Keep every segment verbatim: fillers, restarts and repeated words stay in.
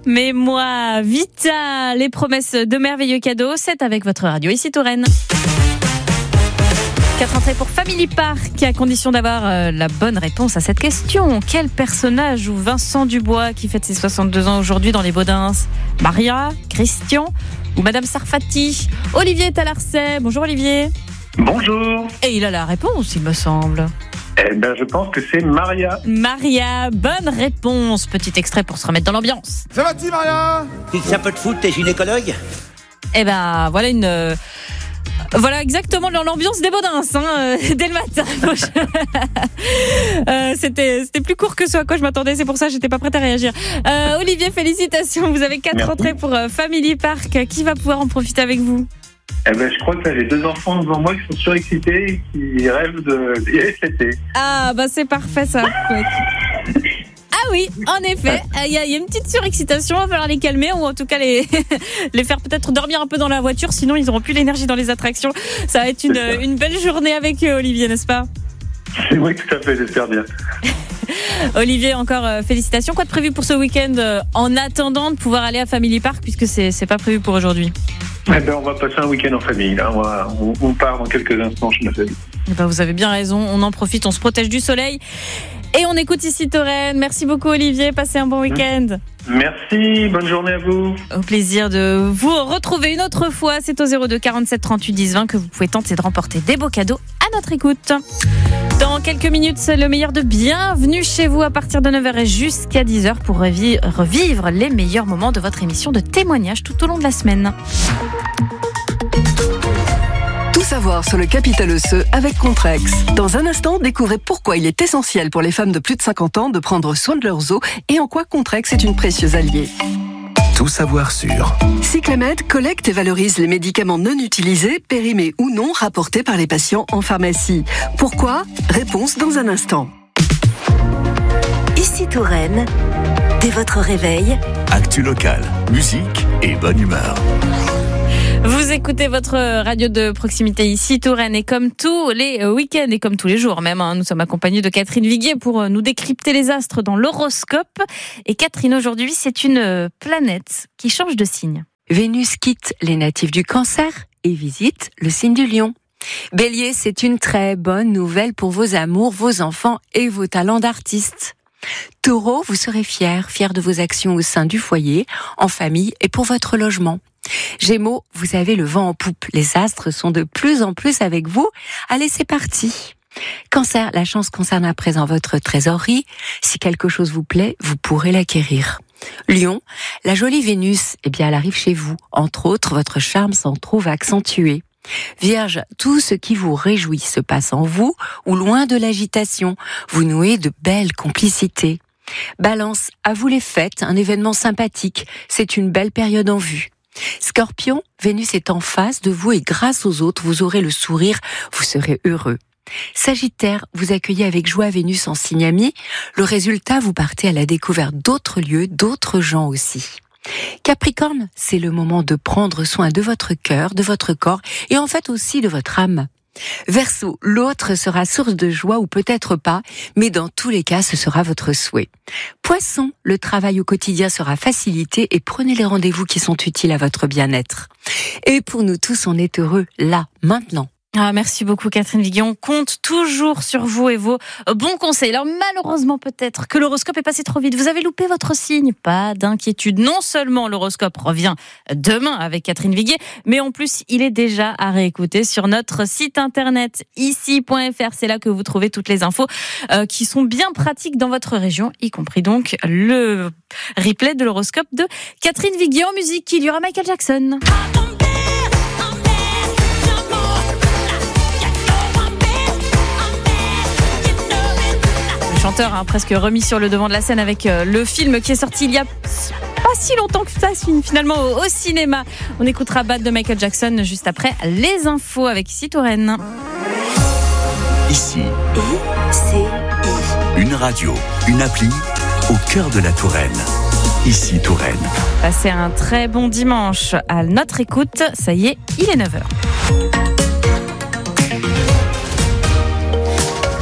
mais moi, Vita, les promesses de merveilleux cadeaux, c'est avec votre radio ici Touraine. Quatre entrées pour Family Park, à condition d'avoir euh, la bonne réponse à cette question. Quel personnage joue Vincent Dubois qui fête ses soixante-deux ans aujourd'hui dans les Baudins? Maria, Christian ou Madame Sarfati? Olivier est à l'Arcet. Bonjour Olivier. Bonjour. Et il a la réponse, il me semble. Eh ben, je pense que c'est Maria. Maria, bonne réponse. Petit extrait pour se remettre dans l'ambiance. Ça va-t-il, Maria? Fixe un peu de foot, t'es gynécologue? Eh ben, voilà une... Euh... Voilà exactement l'ambiance des Baudins, hein, euh, dès le matin. euh, c'était, c'était plus court que ce à quoi je m'attendais, c'est pour ça que j'étais pas prête à réagir. Euh, Olivier, félicitations, vous avez quatre Merci. entrées pour euh, Family Park. Qui va pouvoir en profiter avec vous? Eh ben, je crois que là, j'ai deux enfants devant moi qui sont surexcités et qui rêvent de d'y aller fêter. Ah, bah c'est parfait ça. Ah oui, en effet, il y, y a une petite surexcitation, il va falloir les calmer ou en tout cas les, les faire peut-être dormir un peu dans la voiture, sinon ils n'auront plus l'énergie dans les attractions. Ça va être une, une belle journée avec eux, Olivier, n'est-ce pas? Oui, tout à fait, j'espère bien. Olivier, encore euh, félicitations. Quoi de prévu pour ce week-end euh, en attendant de pouvoir aller à Family Park puisque c'est, c'est pas prévu pour aujourd'hui? Eh ben, on va passer un week-end en famille. Là. On, va, on, on part dans quelques instants chez ma famille. Eh ben, vous avez bien raison, on en profite, on se protège du soleil. Et on écoute ici Touraine. Merci beaucoup Olivier, passez un bon week-end. Merci, bonne journée à vous. Au plaisir de vous retrouver une autre fois. C'est au zéro deux quarante-sept trente-huit dix vingt que vous pouvez tenter de remporter des beaux cadeaux à notre écoute. Dans quelques minutes, c'est le meilleur de Bienvenue chez vous à partir de neuf heures et jusqu'à dix heures pour revi- revivre les meilleurs moments de votre émission de témoignages tout au long de la semaine. Tout savoir sur le capital osseux avec Contrex. Dans un instant, découvrez pourquoi il est essentiel pour les femmes de plus de cinquante ans de prendre soin de leurs os et en quoi Contrex est une précieuse alliée. Tout savoir sur Cyclamed collecte et valorise les médicaments non utilisés, périmés ou non, rapportés par les patients en pharmacie. Pourquoi? Réponse dans un instant. Ici Touraine, dès votre réveil, actu locale, musique et bonne humeur. Vous écoutez votre radio de proximité ici, Touraine, et comme tous les week-ends et comme tous les jours même, hein, nous sommes accompagnés de Catherine Viguier pour nous décrypter les astres dans l'horoscope. Et Catherine, aujourd'hui, c'est une planète qui change de signe. Vénus quitte les natifs du Cancer et visite le signe du Lion. Bélier, c'est une très bonne nouvelle pour vos amours, vos enfants et vos talents d'artiste. Taureau, vous serez fier, fier de vos actions au sein du foyer, en famille et pour votre logement. Gémeaux, vous avez le vent en poupe. Les astres sont de plus en plus avec vous. Allez, c'est parti. Cancer, la chance concerne à présent votre trésorerie. Si quelque chose vous plaît, vous pourrez l'acquérir. Lion, la jolie Vénus, eh bien, elle arrive chez vous. Entre autres, votre charme s'en trouve accentué. Vierge, tout ce qui vous réjouit se passe en vous ou loin de l'agitation. Vous nouez de belles complicités. Balance, à vous les fêtes, un événement sympathique. C'est une belle période en vue. Scorpion, Vénus est en face de vous et grâce aux autres, vous aurez le sourire, vous serez heureux. Sagittaire, vous accueillez avec joie Vénus en signe ami. Le résultat, vous partez à la découverte d'autres lieux, d'autres gens aussi. Capricorne, c'est le moment de prendre soin de votre cœur, de votre corps et en fait aussi de votre âme. Verseau, l'autre sera source de joie ou peut-être pas, mais dans tous les cas, ce sera votre souhait. Poisson, le travail au quotidien sera facilité et prenez les rendez-vous qui sont utiles à votre bien-être. Et pour nous tous, on est heureux là, maintenant. Ah, merci beaucoup Catherine Viguier. On compte toujours sur vous et vos bons conseils. Alors malheureusement peut-être que l'horoscope est passé trop vite. Vous avez loupé votre signe. Pas d'inquiétude. Non seulement l'horoscope revient demain avec Catherine Viguier, mais en plus il est déjà à réécouter sur notre site internet ici point f r. C'est là que vous trouvez toutes les infos euh, qui sont bien pratiques dans votre région, y compris donc le replay de l'horoscope de Catherine Viguier. En musique, il y aura Michael Jackson. Chanteur hein, presque remis sur le devant de la scène avec euh, le film qui est sorti il y a pas si longtemps que ça, finalement au, au cinéma. On écoutera Bad de Michael Jackson juste après les infos avec ici Touraine. Ici, I C I. une radio, une appli au cœur de la Touraine. Ici Touraine. Passez un très bon dimanche à notre écoute. Ça y est, il est neuf heures. À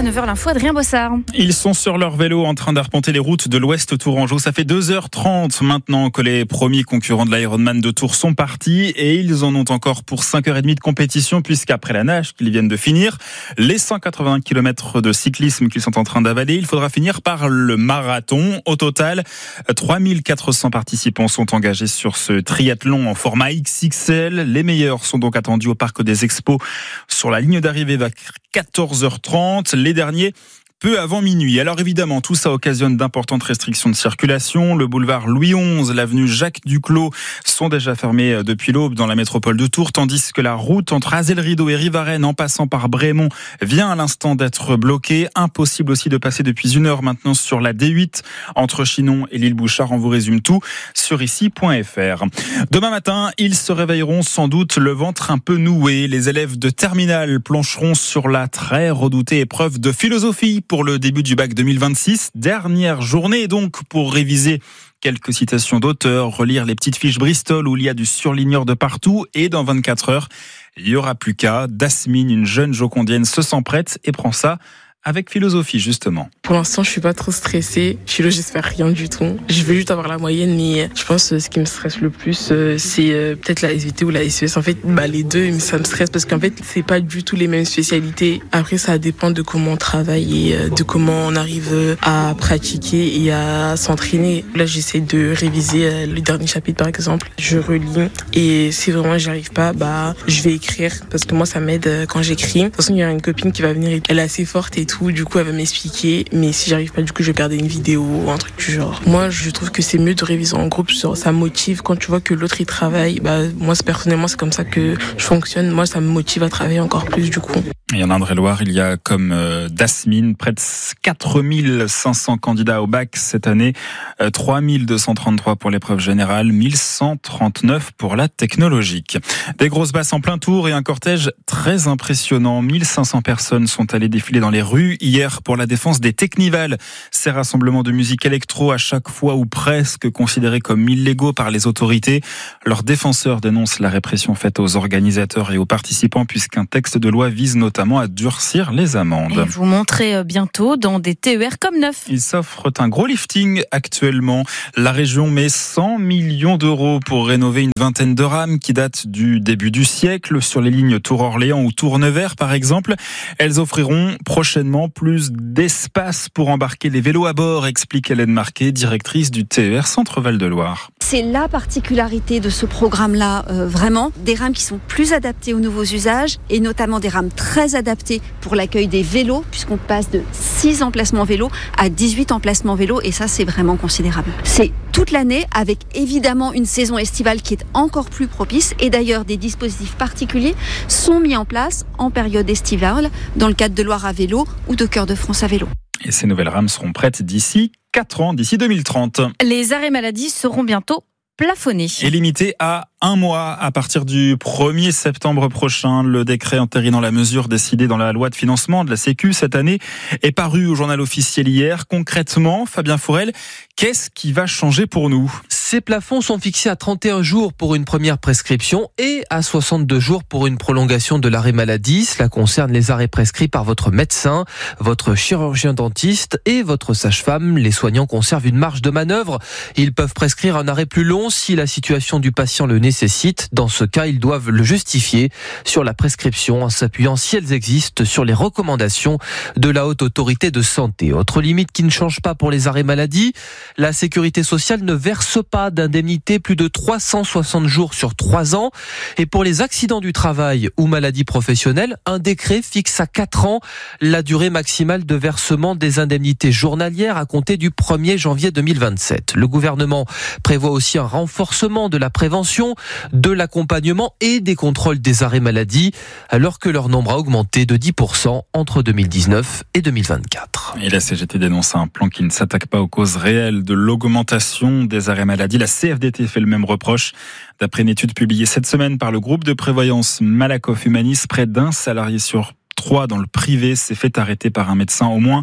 neuf heures, l'info, Adrien Bossard. Ils sont sur leur vélo en train d'arpenter les routes de l'Ouest Tourangeau. Ça fait deux heures trente maintenant que les premiers concurrents de l'Ironman de Tours sont partis et ils en ont encore pour cinq heures trente de compétition puisqu'après la nage qu'ils viennent de finir, les cent quatre-vingts kilomètres de cyclisme qu'ils sont en train d'avaler, il faudra finir par le marathon. Au total, trois mille quatre cents participants sont engagés sur ce triathlon en format X X L. Les meilleurs sont donc attendus au Parc des Expos sur la ligne d'arrivée vers quatorze heures trente. Les derniers peu avant minuit. Alors évidemment, tout ça occasionne d'importantes restrictions de circulation. Le boulevard Louis onze, l'avenue Jacques Duclos sont déjà fermés depuis l'aube dans la métropole de Tours, tandis que la route entre Azel-Rideau et Rivarennes en passant par Brémont vient à l'instant d'être bloquée. Impossible aussi de passer depuis une heure maintenant sur la D huit entre Chinon et l'île Bouchard. On vous résume tout sur ici point f r. Demain matin, ils se réveilleront sans doute le ventre un peu noué. Les élèves de terminale plancheront sur la très redoutée épreuve de philosophie pour le début du bac deux mille vingt-six. Dernière journée donc pour réviser quelques citations d'auteurs, relire les petites fiches Bristol où il y a du surligneur de partout, et dans vingt-quatre heures, il n'y aura plus qu'à. Dasmine, une jeune jocondienne, se sent prête et prend ça avec philosophie, justement. Pour l'instant, je suis pas trop stressée. Philo, j'espère rien du tout. Je veux juste avoir la moyenne, mais je pense que ce qui me stresse le plus, c'est peut-être la S V T ou la S E S. En fait, bah, les deux, ça me stresse parce qu'en fait, c'est pas du tout les mêmes spécialités. Après, ça dépend de comment on travaille et de comment on arrive à pratiquer et à s'entraîner. Là, j'essaie de réviser le dernier chapitre, par exemple. Je relis et si vraiment j'y arrive pas, bah, je vais écrire parce que moi, ça m'aide quand j'écris. De toute façon, il y a une copine qui va venir, elle est assez forte et tout. Du coup, elle va m'expliquer, mais si j'arrive pas, du coup, je vais garder une vidéo ou un truc du genre. Moi, je trouve que c'est mieux de réviser en groupe, ça motive. Quand tu vois que l'autre, il travaille, bah, moi, personnellement, c'est comme ça que je fonctionne. Moi, ça me motive à travailler encore plus, du coup. Et en Indre-et-Loire, il y a comme euh, Dasmine, près de quatre mille cinq cents candidats au bac cette année, euh, trois mille deux cent trente-trois pour l'épreuve générale, mille cent trente-neuf pour la technologique. Des grosses basses en plein tour et un cortège très impressionnant. mille cinq cents personnes sont allées défiler dans les rues hier pour la défense des Technivals. Ces rassemblements de musique électro, à chaque fois ou presque considérés comme illégaux par les autorités. Leurs défenseurs dénoncent la répression faite aux organisateurs et aux participants puisqu'un texte de loi vise notamment à durcir les amendes. Et vous montrez bientôt dans des T E R comme neuf. Il s'offre un gros lifting actuellement. La région met cent millions d'euros pour rénover une vingtaine de rames qui datent du début du siècle sur les lignes Tours-Orléans ou Tours-Nevers par exemple. Elles offriront prochainement plus d'espace pour embarquer les vélos à bord, explique Hélène Marquet, directrice du T E R Centre-Val de Loire. C'est la particularité de ce programme-là, euh, vraiment, des rames qui sont plus adaptées aux nouveaux usages et notamment des rames très adaptées pour l'accueil des vélos puisqu'on passe de six emplacements vélos à dix-huit emplacements vélos et ça c'est vraiment considérable. C'est toute l'année avec évidemment une saison estivale qui est encore plus propice et d'ailleurs des dispositifs particuliers sont mis en place en période estivale dans le cadre de Loire à vélo ou de Cœur de France à vélo. Et ces nouvelles rames seront prêtes d'ici quatre ans, d'ici deux mille trente. Les arrêts maladie seront bientôt plafonnés. Et limité à un mois à partir du premier septembre prochain. Le décret entérinant la mesure décidée dans la loi de financement de la Sécu cette année est paru au journal officiel hier. Concrètement, Fabien Fourel, qu'est-ce qui va changer pour nous ? Ces plafonds sont fixés à trente et un jours pour une première prescription et à soixante-deux jours pour une prolongation de l'arrêt maladie. Cela concerne les arrêts prescrits par votre médecin, votre chirurgien dentiste et votre sage-femme. Les soignants conservent une marge de manœuvre. Ils peuvent prescrire un arrêt plus long si la situation du patient le nécessite. Dans ce cas, ils doivent le justifier sur la prescription en s'appuyant, si elles existent, sur les recommandations de la Haute Autorité de Santé. Autre limite qui ne change pas pour les arrêts maladie, la Sécurité sociale ne verse pas d'indemnité plus de trois cent soixante jours sur trois ans. Et pour les accidents du travail ou maladies professionnelles, un décret fixe à quatre ans la durée maximale de versement des indemnités journalières à compter du premier janvier deux mille vingt-sept. Le gouvernement prévoit aussi un renforcement de la prévention, de l'accompagnement et des contrôles des arrêts maladie, alors que leur nombre a augmenté de dix pour cent entre deux mille dix-neuf et deux mille vingt-quatre. Et la C G T dénonce un plan qui ne s'attaque pas aux causes réelles de l'augmentation des arrêts maladie. La C F D T fait le même reproche. D'après une étude publiée cette semaine par le groupe de prévoyance Malakoff Humanis, près d'un salarié sur trois dans le privé s'est fait arrêter par un médecin au moins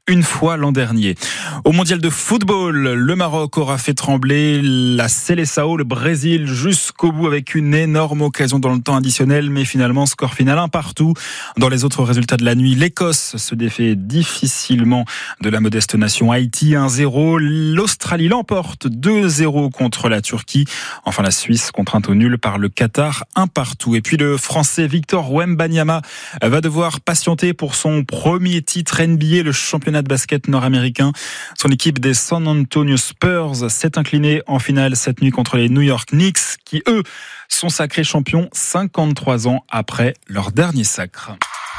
une fois l'an dernier. Au mondial de football, le Maroc aura fait trembler la Seleção, le Brésil, jusqu'au bout avec une énorme occasion dans le temps additionnel, mais finalement score final un partout. Dans les autres résultats de la nuit, l'Écosse se défait difficilement de la modeste nation Haïti, un zéro. L'Australie l'emporte deux zéro contre la Turquie. Enfin, la Suisse contrainte au nul par le Qatar, un partout. Et puis le Français Victor Wembanyama va devoir patienter pour son premier titre N B A, le championnat de basket nord-américain. Son équipe des San Antonio Spurs s'est inclinée en finale cette nuit contre les New York Knicks, qui eux sont sacrés champions cinquante-trois ans après leur dernier sacre.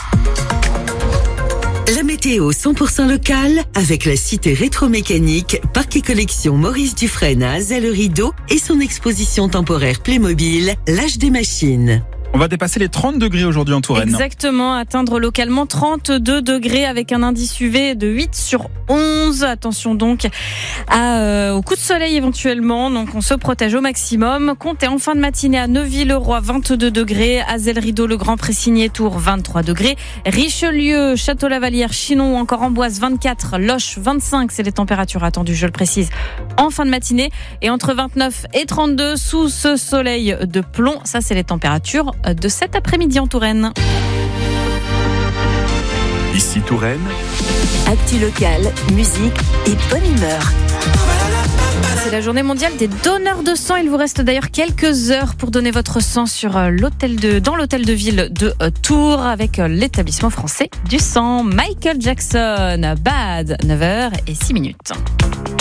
La météo cent pour cent locale avec la cité rétromécanique, parc et collection Maurice Dufresne à Azay-le-Rideau et son exposition temporaire Playmobil, l'âge des machines. On va dépasser les trente degrés aujourd'hui en Touraine. Exactement, atteindre localement trente-deux degrés avec un indice U V de huit sur onze. Attention donc à, euh, au coup de soleil éventuellement, donc on se protège au maximum. Comptez en fin de matinée à Neuville-le-Roi vingt-deux degrés, Azay-le-Rideau, le Grand Pressigné, Tours vingt-trois degrés, Richelieu, Château-Lavalière, Chinon ou encore Amboise vingt-quatre, Loches vingt-cinq, c'est les températures attendues, je le précise, en fin de matinée. Et entre vingt-neuf et trente-deux sous ce soleil de plomb, ça c'est les températures de cet après-midi en Touraine. Ici Touraine. Actu local, musique et bonne humeur. C'est la journée mondiale des donneurs de sang. Il vous reste d'ailleurs quelques heures pour donner votre sang sur l'hôtel de, dans l'hôtel de ville de Tours avec l'établissement français du sang. Michael Jackson, Bad, neuf heures six minutes.